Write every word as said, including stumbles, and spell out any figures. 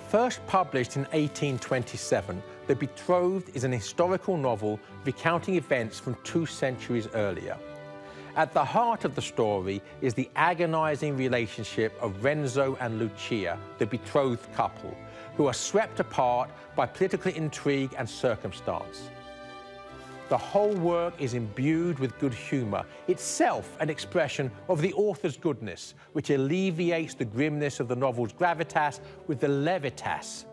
First published in eighteen twenty-seven, The Betrothed is an historical novel recounting events from two centuries earlier. At the heart of the story is the agonizing relationship of Renzo and Lucia, the betrothed couple, who are swept apart by political intrigue and circumstance. The whole work is imbued with good humor, itself an expression of the author's goodness, which alleviates the grimness of the novel's gravitas with the levitas